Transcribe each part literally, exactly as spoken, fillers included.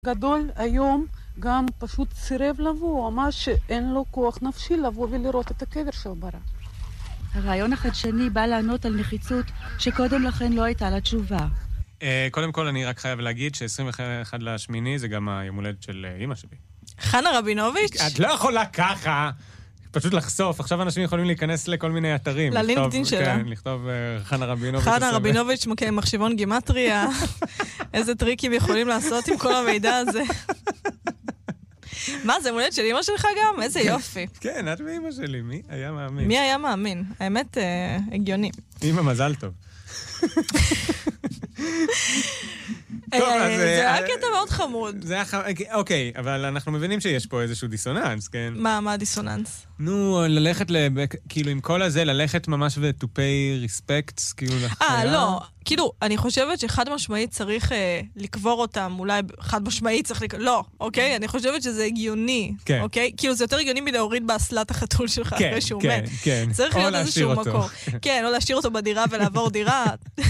גדול היום גם פשוט סירב לבוא, אמר שאין לו כוח נפשי לבוא ולראות את הקבר של ברא. הרעיון החדשני בא לענות על נחיצות שקודם לכן לא הייתה לה תשובה. קודם כל אני רק חייב להגיד ש-עשרים ואחד לשמיני זה גם היום הולדת של אמא שלי. חנה רבינוביץ'? את לא יכולה ככה, פשוט לחשוף. עכשיו אנשים יכולים להיכנס לכל מיני אתרים. ללינקדין שלה. כן, לכתוב חנה רבינוביץ'. חנה רבינוביץ' מחשבון גימטריה. איזה טריקים יכולים לעשות עם כל המידע הזה. מה, זה מולדת של אמא שלך גם? איזה יופי. כן, את ואמא שלי, מי היה מאמין? מי היה מאמין? האמת, הגיוני. אמא, מזל טוב. זה היה קטע מאוד חמוד. אוקיי, אבל אנחנו מבינים שיש פה איזשהו דיסוננס, כן? מה, מה הדיסוננס? נו, ללכת, כאילו עם כל הזה, ללכת ממש ו-to pay respects, כאילו לחיה. אה, לא. כאילו, אני חושבת שחד משמעית צריך אה, לקבור אותם, אולי חד משמעית צריך לקבור, לא, אוקיי? אני חושבת שזה הגיוני, כן. אוקיי? כאילו, זה יותר הגיוני מלהוריד באסלת החתול שלך כן, אחרי שהוא כן, מת. כן. צריך להיות איזשהו מקום. כן, או להשאיר אותו בדירה ולעבור דירה.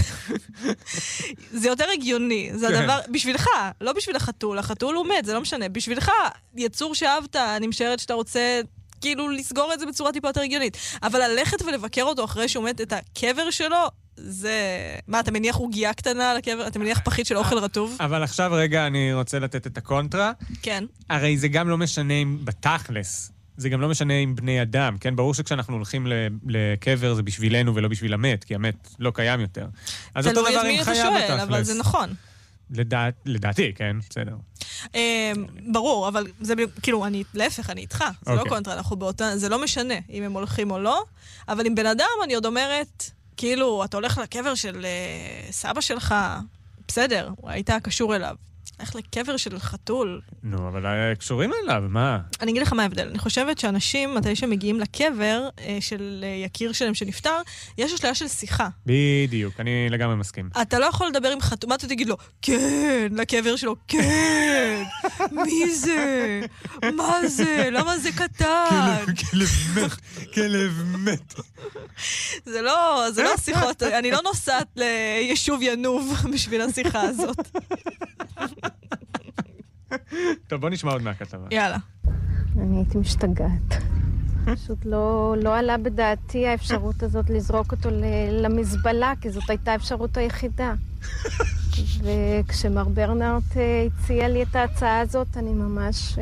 זה יותר הגיוני. זה כן. הדבר, בשבילך, לא בשביל החתול. החתול הוא מת, זה לא משנה. בשבילך, יצור שאהבת, אני משערת שאתה רוצה כאילו לסגור את זה בצורה טיפה יותר הגיונית. אבל ללכת ולבקר אותו אחרי שהוא מת את הקבר שלו, זה... מה, אתה מניח עוגיה קטנה על הקבר? אתה מניח פחית של אוכל רטוב? אבל עכשיו רגע אני רוצה לתת את הקונטרה. כן. הרי זה גם לא משנה אם בתכלס, זה גם לא משנה עם בני אדם, כן? ברור שכשאנחנו הולכים לקבר זה בשבילנו ולא בשביל המת, כי המת לא קיים יותר. אז אותו דבר עם חיה בתכלס. אבל זה נכון. לדעת, לדעתי, כן, בסדר. ברור, אבל זה כאילו, אני, להפך, אני איתך. זה לא קונטרה, אנחנו באותה, זה לא משנה אם הם הולכים או לא, אבל עם בן אדם אני עוד אומרת, כאילו, אתה הולך לקבר של סבא שלך, בסדר, היית קשור אליו. איך לקבר של חתול? נו, אבל קשורים אליו, מה? אני אגיד לך מה ההבדל. אני חושבת שאנשים, מתי שמגיעים לקבר של יקיר שלהם שנפטר, יש השליה של שיחה. בדיוק, אני לגמרי מסכים. אתה לא יכול לדבר עם חתול, מה אתה תגיד לו? כן, לקבר שלו, כן! מי זה? מה זה? למה זה קטן? כלב מת, כלב מת. זה לא, זה לא שיחות, אני לא נוסעת ליישוב ינוב בשביל השיחה הזאת. טוב, בוא נשמע עוד מהכתבה. יאללה. אני הייתי משתגעת. פשוט לא, לא עלה בדעתי האפשרות הזאת לזרוק אותו למזבלה, כי זאת הייתה האפשרות היחידה. וכשמר ברנארט הציע לי את ההצעה הזאת, אני ממש...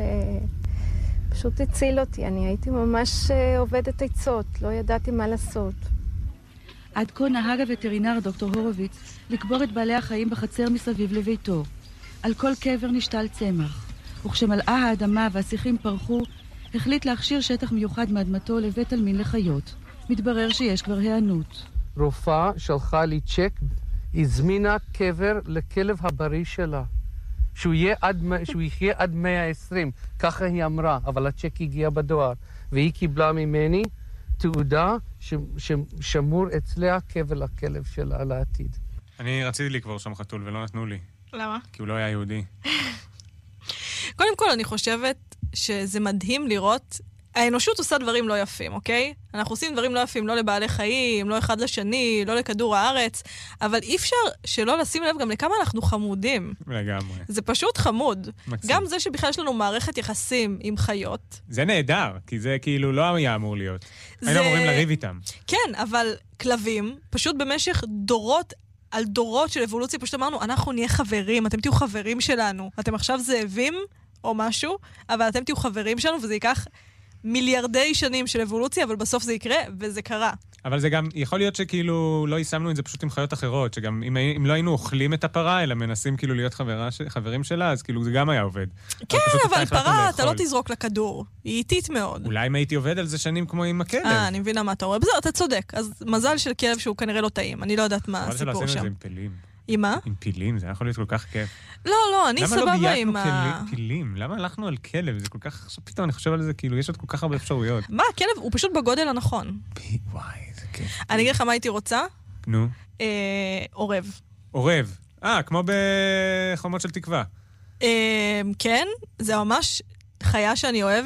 פשוט הציל אותי. אני הייתי ממש עובדת עצות, לא ידעתי מה לעשות. עד כה נהג הווטרינר דוקטור הורוביץ לקבור את בעלי החיים בחצר מסביב לביתו. על כל קבר נשתל צמח, וכשמלאה האדמה והשיחים פרחו, החליט להכשיר שטח מיוחד מאדמתו לבית עלמין לחיות. מתברר שיש כבר הענות. רופאה שלחה לי צ'ק, הזמינה קבר לכלב הבריא שלה. שהוא יהיה עד, שהוא יחיה עד מאה ועשרים, ככה היא אמרה, אבל הצ'ק הגיע בדואר. והיא קיבלה ממני תעודה ששמור אצלה קבר לכלב שלה לעתיד. אני רציתי לקבור שם חתול ולא נתנו לי. למה? כי הוא לא היה יהודי. קודם כל, אני חושבת שזה מדהים לראות, האנושות עושה דברים לא יפים, אוקיי? אנחנו עושים דברים לא יפים, לא לבעלי חיים, לא אחד לשני, לא לכדור הארץ, אבל אי אפשר שלא לשים לב גם לכמה אנחנו חמודים. לגמרי. זה פשוט חמוד. מקסים. גם זה שבכלל יש לנו מערכת יחסים עם חיות. זה נהדר, כי זה כאילו לא היה אמור להיות. זה... היינו אמורים לריב איתם. כן, אבל כלבים, פשוט במשך דורות על דורות של אבולוציה, פשוט אמרנו, אנחנו נהיה חברים, אתם תהיו חברים שלנו. אתם עכשיו זאבים או משהו, אבל אתם תהיו חברים שלנו, וזה ייקח מיליארדי שנים של אבולוציה, אבל בסוף זה יקרה, וזה קרה. אבל זה גם, יכול להיות שכאילו לא יישמנו את זה פשוט עם חיות אחרות, שגם אם, אם לא היינו אוכלים את הפרה, אלא מנסים כאילו להיות חברה, חברים שלה, אז כאילו זה גם היה עובד. כן, אבל פרה, אתה לא תזרוק לכדור. היא איטית מאוד. אולי אם הייתי עובד על זה שנים כמו עם הכלב. אה, אני מבינה מה אתה אומר. בסדר, אתה צודק. אז מזל של כלב שהוא כנראה לא טעים. אני לא יודעת מה הסיפור שם. עם פילים. עם מה? עם פילים, זה יכול להיות כל כך כיף. לא, לא, אני סבבה עם ה... למה לא בייתנו פילים? למה הלכנו על כלב? זה כל כך... עכשיו פתאום אני חושב על זה, כאילו, יש עוד כל כך הרבה אפשרויות. מה? כלב הוא פשוט בגודל הנכון. וואי, זה כיף. אני אגיד לך מה הייתי רוצה? נו. עורב. עורב. אה, כמו בחומות של תקווה. כן, זה ממש חיה שאני אוהבת,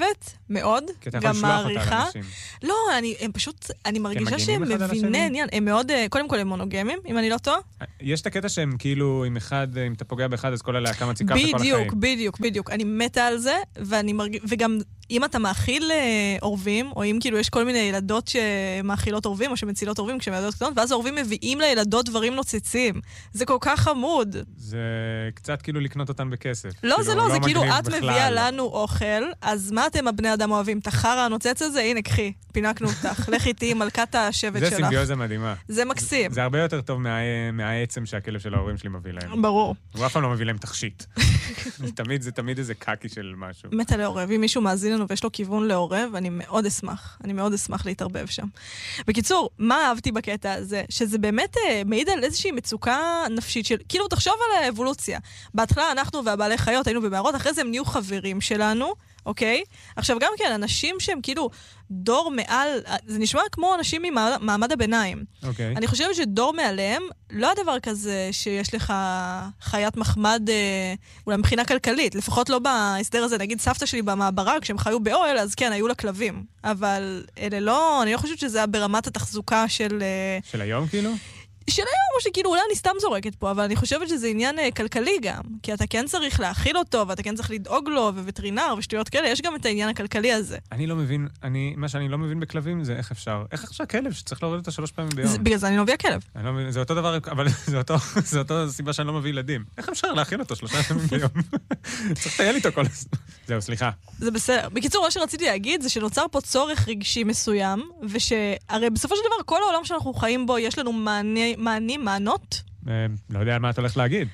מאוד, גם מעריכה. לא, אני, הם פשוט, אני מרגישה שהם מביני עניין, הם מאוד, קודם כל הם מונוגמים, אם אני לא טועה. יש את הקטע שהם כאילו, עם אחד, אם אתה פוגע באחד, אז כל הלהקה מציקה בכל החיים. בדיוק, בדיוק, בדיוק. אני מתה על זה, ואני מרגיש, וגם אם אתה מאכיל אורבים, או אם כאילו יש כל מיני ילדות שמאכילות אורבים, או שמצילות אורבים כשהם ילדות קטנות, ואז אורבים מביאים לילדות דברים נוצצים. זה כל כך חמוד. זה קצת כאילו לקנות אותן בכסף. לא, זה לא, זה כאילו את מביאה לנו אוכל, אז מה אתם הבני אדם אוהבים? את החרא הנוצץ הזה? הנה, קחי, פינקנו אותך. לך איתי מלכת השבט שלך. זה סימביוזה מדהימה. זה מקסים. זה הרבה יותר טוב מהעצם שהכלב של ההורים שלי מביא להם. ברור. הוא אף פעם לא מביא להם תכשיט. תמיד, זה תמיד איזה קקי של משהו. מתה לעורב. אם מישהו מאזין לנו ויש לו כיוון לעורב, אני מאוד אשמח. אני מאוד אשמח להתערבב שם. בקיצור, מה אהבתי בקטע הזה? שזה באמת מעיד על איזושהי מצוקה נפשית של, כאילו, תחשוב על האבולוציה. בהתחלה אנחנו והבעלי חיות היינו במערות, אחרי זה הם נהיו חברים שלנו, אוקיי? עכשיו גם כן, אנשים שהם כאילו דור מעל, זה נשמע כמו אנשים ממעמד הביניים. אוקיי. אני חושבת שדור מעליהם, לא הדבר כזה שיש לך חיית מחמד, אולי מבחינה כלכלית, לפחות לא בהסדר הזה, נגיד סבתא שלי במעברה, כשהם חיו באוהל, אז כן, היו לה כלבים. אבל אלה לא, אני לא חושבת שזה היה ברמת התחזוקה של... של היום כאילו? של היום, או שכאילו, אולי אני סתם זורקת פה, אבל אני חושבת שזה עניין uh, כלכלי גם, כי אתה כן צריך להאכיל אותו, ואתה כן צריך לדאוג לו, ווטרינר, ושטויות כאלה, יש גם את העניין הכלכלי הזה. אני לא מבין, אני, מה שאני לא מבין בכלבים זה איך אפשר, איך אפשר כלב שצריך להוריד אותו שלוש פעמים ביום? זה, בגלל זה אני לא מביא הכלב. אני לא מבין, זה אותו דבר, אבל זה אותו, זה אותו סיבה שאני לא מביא ילדים. איך אפשר להאכיל אותו שלושה פעמים ביום? צריך לטייל איתו כל הזמן. זהו, סליחה. זה בסדר. בקיצור, מה שרציתי להגיד זה שנוצר פה צורך רגשי מסוים, ושהרי בסופו של דבר, כל העולם שאנחנו חיים בו, יש לנו מעני, מענים, מענות. לא יודע על מה את הולך להגיד.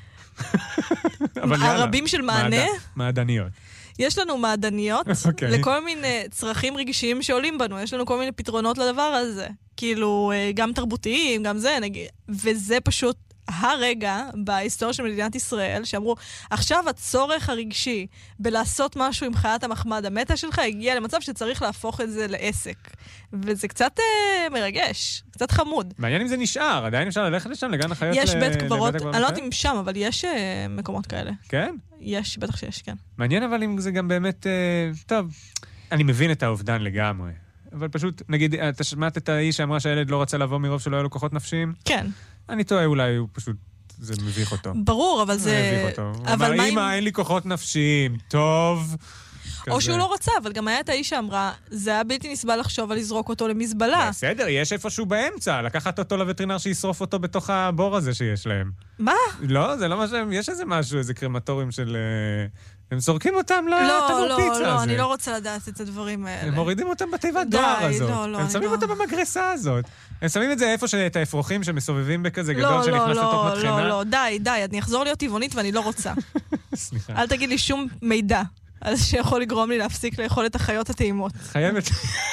הרבים של מענה. מעדניות. יש לנו מעדניות לכל מיני צרכים רגשיים שעולים בנו. יש לנו כל מיני פתרונות לדבר הזה. כאילו, גם תרבותיים, גם זה, נגיד. וזה פשוט הרגע בהיסטוריה של מדינת ישראל, שאמרו, עכשיו הצורך הרגשי בלעשות משהו עם חיית המחמד המתה שלך, הגיע למצב שצריך להפוך את זה לעסק. וזה קצת אה, מרגש, קצת חמוד. מעניין אם זה נשאר, עדיין אפשר ללכת לשם, לגן החיות. יש בית קברות, אני לא יודעת אם שם, אבל יש אה, מקומות כאלה. כן? יש, בטח שיש, כן. מעניין אבל אם זה גם באמת, אה, טוב, אני מבין את האובדן לגמרי. אבל פשוט, נגיד, אתה שמעת את האיש שאמרה שהילד לא רצה לבוא מרוב שלא היה לו כוחות נפשיים? כן. אני טועה, אולי הוא פשוט, זה מביך אותו. ברור, אבל זה... מביך אותו. הוא אמר, אמא, אין לי כוחות נפשיים, טוב. או שהוא לא רצה, אבל גם היה את האיש שאמרה, זה היה בלתי נסבל לחשוב על לזרוק אותו למזבלה. בסדר, יש איפשהו באמצע, לקחת אותו לווטרינר שישרוף אותו בתוך הבור הזה שיש להם. מה? לא, זה לא מה שהם, יש איזה משהו, איזה קרמטורים של... הם זורקים אותם לתנור פיצה הזה. לא, לא, אני לא רוצה לדעת את הדברים האלה. הם מורידים אותם בתיבת דואר הזאת. לא, לא, הם שמים לא. אותם במגרסה הזאת. הם שמים את זה איפה שאת האפרוחים שמסובבים בכזה גדול שנכנס לתוך מטחנה. לא, לא, לא, די, די, אני אחזור להיות טבעונית ואני לא רוצה. סליחה. אל תגיד לי שום מידע על שיכול לגרום לי להפסיק לאכול את החיות הטעימות. חייבת...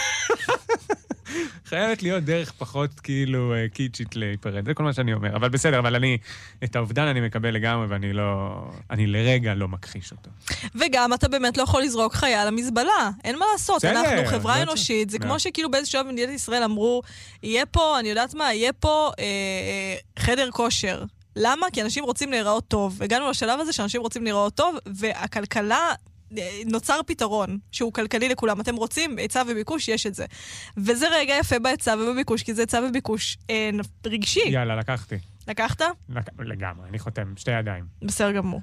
חייבת להיות דרך פחות כאילו קיצ'ית להיפרד. זה כל מה שאני אומר. אבל בסדר, אבל אני, את האובדן אני מקבל לגמרי, ואני לא, אני לרגע לא מכחיש אותו. וגם אתה באמת לא יכול לזרוק חיה למזבלה. אין מה לעשות. בסדר, אנחנו חברה לא אנושית. זה לא. כמו שכאילו באיזשהו שעה במדינת ישראל אמרו, יהיה פה, אני יודעת מה, יהיה פה אה, חדר כושר. למה? כי אנשים רוצים להיראות טוב. הגענו לשלב הזה שאנשים רוצים להיראות טוב, והכלכלה... נוצר פתרון שהוא כלכלי לכולם. אתם רוצים היצע וביקוש, יש את זה. וזה רגע יפה בהיצע ובביקוש, כי זה היצע וביקוש אה, רגשי. יאללה, לקחתי. לקחת? לק... לגמרי, אני חותם, שתי ידיים. בסדר גמור.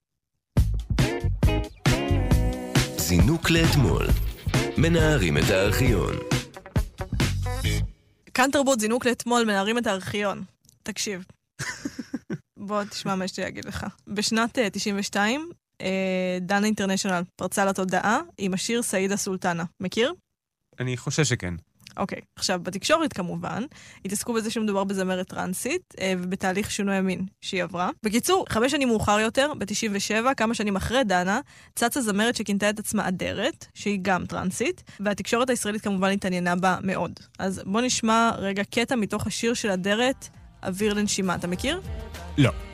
זינוק לאתמול. מנערים את הארכיון. כאן תרבות, זינוק לאתמול, מנערים את הארכיון. תקשיב. בוא תשמע מה יש לי להגיד לך. בשנת תשעים ושתיים, דנה אינטרנשיונל פרצה לתודעה עם השיר סעידה סולטנה. מכיר? אני חושב שכן. אוקיי. עכשיו, בתקשורת כמובן, התעסקו בזה שמדובר בזמרת טרנסית, ובתהליך שינוי המין שהיא עברה. בקיצור, חמש שנים מאוחר יותר, ב-תשעים ושבע, כמה שנים אחרי דנה, צצה זמרת שכינתה את עצמה אדרת, שהיא גם טרנסית, והתקשורת הישראלית כמובן התעניינה בה מאוד. אז בוא נשמע רגע קטע מתוך השיר של אדרת, אוויר לנשימה. אתה מכיר? לא.